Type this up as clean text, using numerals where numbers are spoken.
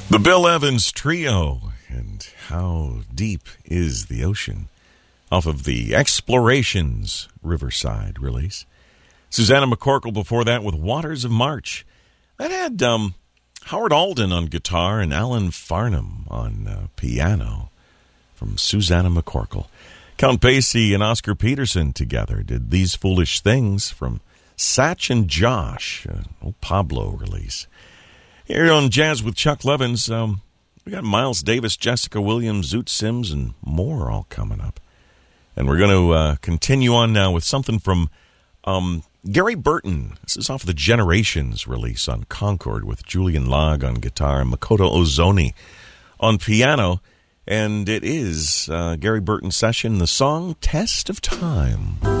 The Bill Evans Trio, and How Deep is the Ocean, off of the Explorations Riverside release. Susanna McCorkle before that with Waters of March. That had Howard Alden on guitar and Alan Farnham on piano from Susanna McCorkle. Count Basie and Oscar Peterson together did These Foolish Things from Satch and Josh, old Pablo release. Here on Jazz with Chuck Levins, we got Miles Davis, Jessica Williams, Zoot Sims, and more all coming up. And we're going to continue on now with something from Gary Burton. This is off the Generations release on Concord with Julian Lage on guitar and Makoto Ozoni on piano. And it is Gary Burton's session, the song Test of Time.